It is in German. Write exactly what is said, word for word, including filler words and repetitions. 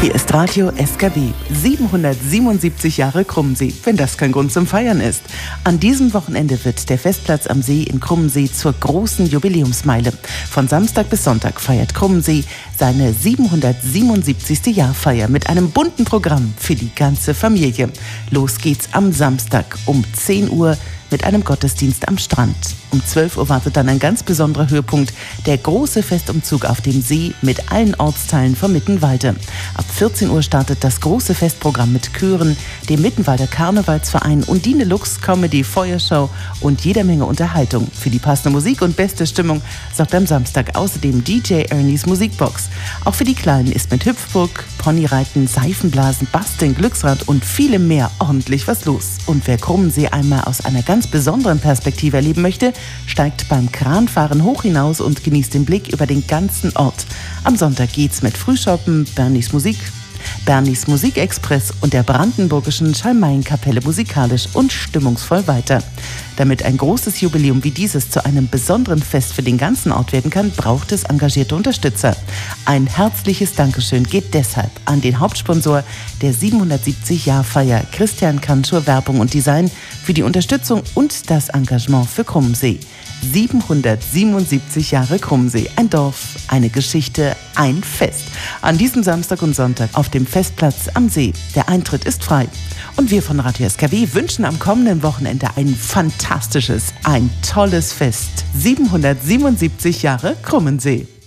Hier ist Radio S K W, siebenhundertsiebenundsiebzig Jahre Krummensee, wenn das kein Grund zum Feiern ist. An diesem Wochenende wird der Festplatz am See in Krummensee zur großen Jubiläumsmeile. Von Samstag bis Sonntag feiert Krummensee seine siebenhundertsiebenundsiebzigste Jahrfeier mit einem bunten Programm für die ganze Familie. Los geht's am Samstag um zehn Uhr mit einem Gottesdienst am Strand. Um zwölf Uhr wartet dann ein ganz besonderer Höhepunkt, der große Festumzug auf dem See mit allen Ortsteilen vom Mittenwalde. Ab vierzehn Uhr startet das große Festprogramm mit Chören, dem Mittenwalder Karnevalsverein, Undine Lux Comedy, Feuershow und jeder Menge Unterhaltung. Für die passende Musik und beste Stimmung sorgt am Samstag außerdem D J Ernies Musikbox. Auch für die Kleinen ist mit Hüpfburg, Ponyreiten, Seifenblasen, Basteln, Glücksrad und vielem mehr ordentlich was los. Und wer Krummensee einmal aus einer ganz besonderen Perspektive erleben möchte, steigt beim Kranfahren hoch hinaus und genießt den Blick über den ganzen Ort. Am Sonntag geht's mit Frühschoppen, Bernies Musik, Bernies Musikexpress und der brandenburgischen Schalmeienkapelle musikalisch und stimmungsvoll weiter. Damit ein großes Jubiläum wie dieses zu einem besonderen Fest für den ganzen Ort werden kann, braucht es engagierte Unterstützer. Ein herzliches Dankeschön geht deshalb an den Hauptsponsor der siebenhundertsiebzig-Jahr-Feier, Christian Kanschur Werbung und Design, für die Unterstützung und das Engagement für Krummensee. siebenhundertsiebenundsiebzig Jahre Krummensee, ein Dorf, eine Geschichte, ein Fest. An diesem Samstag und Sonntag auf dem Festplatz am See. Der Eintritt ist frei. Und wir von Radio S K W wünschen am kommenden Wochenende ein fantastisches, ein tolles Fest. siebenhundertsiebenundsiebzig Jahre Krummensee.